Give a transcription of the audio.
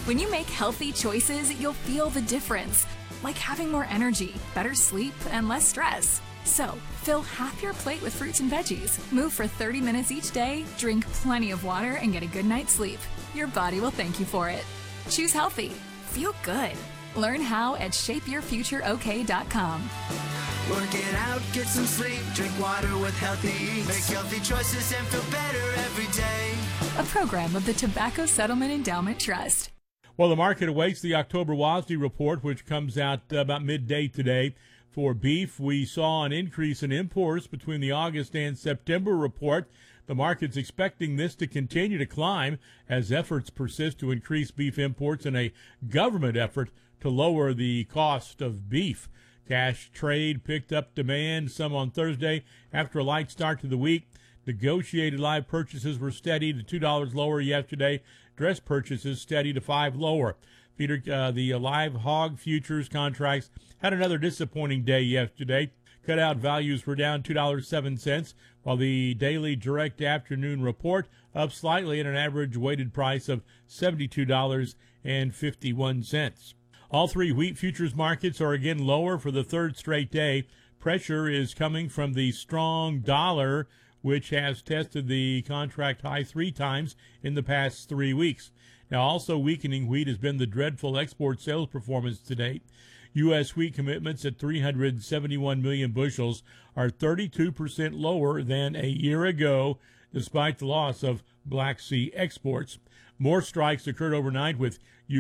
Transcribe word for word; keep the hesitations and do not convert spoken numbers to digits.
When you make healthy choices, you'll feel the difference, like having more energy, better sleep, and less stress. So, fill half your plate with fruits and veggies. Move for thirty minutes each day, drink plenty of water, and get a good night's sleep. Your body will thank you for it. Choose healthy. Feel good. Learn how at shape your future o k dot com. Work it out, get some sleep, drink water with healthy eats. Make healthy choices and feel better every day. A program of the Tobacco Settlement Endowment Trust. Well, the market awaits the October W A S D report, which comes out uh, about midday today. For beef, we saw an increase in imports between the August and September report. The market's expecting this to continue to climb as efforts persist to increase beef imports in a government effort to lower the cost of beef. Cash trade picked up demand some on Thursday after a light start to the week. Negotiated live purchases were steady to two dollars lower yesterday. Dress purchases steady to five dollars lower. Peter, uh, the live hog futures contracts had another disappointing day yesterday. Cutout values were down two dollars and seven cents, while the daily direct afternoon report up slightly at an average weighted price of seventy-two dollars and fifty-one cents. All three wheat futures markets are again lower for the third straight day. Pressure is coming from the strong dollar, which has tested the contract high three times in the past three weeks. Now, also weakening wheat has been the dreadful export sales performance to date. U S wheat commitments at three hundred seventy-one million bushels are thirty-two percent lower than a year ago, despite the loss of Black Sea exports. More strikes occurred overnight, with